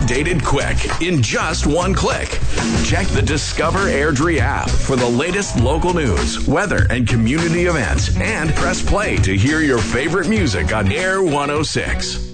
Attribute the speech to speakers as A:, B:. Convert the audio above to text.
A: updated quick in just one click. Check the Discover Airdrie app for the latest local news, weather, and community events, and press play to hear your favorite music on Air 106.